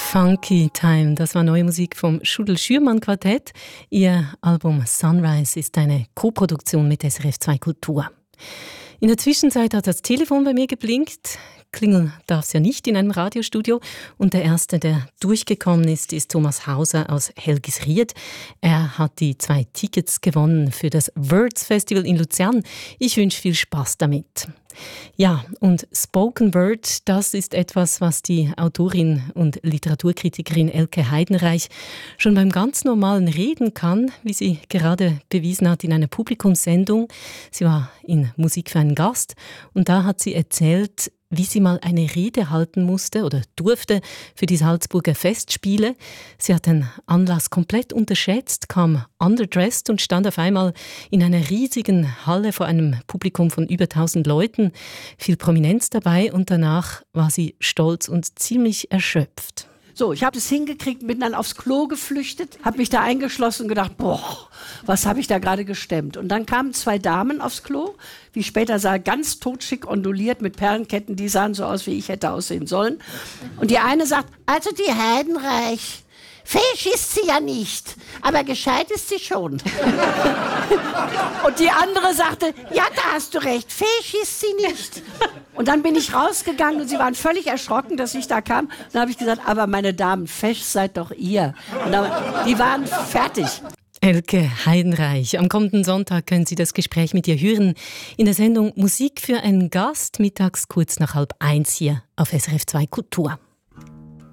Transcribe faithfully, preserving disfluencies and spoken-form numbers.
Funky Time, das war neue Musik vom Schudel-Schürmann-Quartett. Ihr Album Sunrise ist eine Koproduktion mit S R F zwei Kultur. In der Zwischenzeit hat das Telefon bei mir geblinkt. Klingeln darf es ja nicht in einem Radiostudio. Und der Erste, der durchgekommen ist, ist Thomas Hauser aus Helgisried. Er hat die zwei Tickets gewonnen für das Words Festival in Luzern. Ich wünsche viel Spaß damit. Ja, und Spoken Word, das ist etwas, was die Autorin und Literaturkritikerin Elke Heidenreich schon beim ganz normalen Reden kann, wie sie gerade bewiesen hat in einer Publikumssendung. Sie war in Musik für einen Gast und da hat sie erzählt, wie sie mal eine Rede halten musste oder durfte für die Salzburger Festspiele. Sie hat den Anlass komplett unterschätzt, kam underdressed und stand auf einmal in einer riesigen Halle vor einem Publikum von über tausend Leuten. Viel Prominenz dabei und danach war sie stolz und ziemlich erschöpft. So, ich habe es hingekriegt, bin dann aufs Klo geflüchtet, habe mich da eingeschlossen und gedacht, boah, was habe ich da gerade gestemmt? Und dann kamen zwei Damen aufs Klo, wie ich später sah, ganz totschick onduliert mit Perlenketten, die sahen so aus, wie ich hätte aussehen sollen. Und die eine sagt, also die Heidenreich, fesch ist sie ja nicht, aber gescheit ist sie schon. Und die andere sagte, ja, da hast du recht, fesch ist sie nicht. Und dann bin ich rausgegangen und sie waren völlig erschrocken, dass ich da kam. Dann habe ich gesagt, aber meine Damen, fesch seid doch ihr. Und dann, die waren fertig. Elke Heidenreich. Am kommenden Sonntag können Sie das Gespräch mit ihr hören in der Sendung Musik für einen Gast, mittags kurz nach halb eins hier auf S R F zwei Kultur.